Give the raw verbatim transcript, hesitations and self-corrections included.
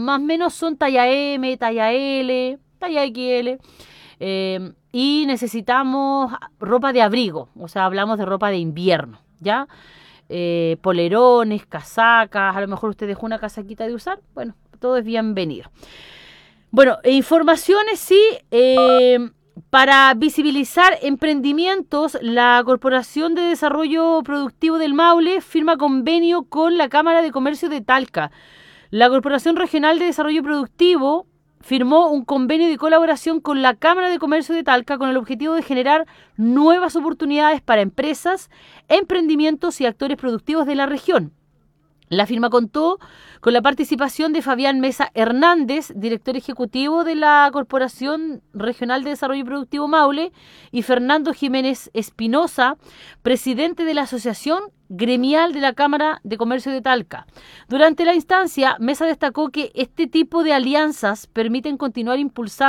más o menos son talla M, talla L, talla X L. Eh, y necesitamos ropa de abrigo, o sea, hablamos de ropa de invierno, ¿ya? Eh, polerones, casacas, a lo mejor usted dejó una casaquita de usar, bueno, todo es bienvenido. Bueno, e informaciones, sí, eh, para visibilizar emprendimientos, la Corporación de Desarrollo Productivo del Maule firma convenio con la Cámara de Comercio de Talca. La Corporación Regional de Desarrollo Productivo firmó un convenio de colaboración con la Cámara de Comercio de Talca con el objetivo de generar nuevas oportunidades para empresas, emprendimientos y actores productivos de la región. La firma contó con la participación de Fabián Mesa Hernández, director ejecutivo de la Corporación Regional de Desarrollo Productivo Maule, y Fernando Jiménez Espinosa, presidente de la Asociación Gremial de la Cámara de Comercio de Talca. Durante la instancia, Mesa destacó que este tipo de alianzas permiten continuar impulsando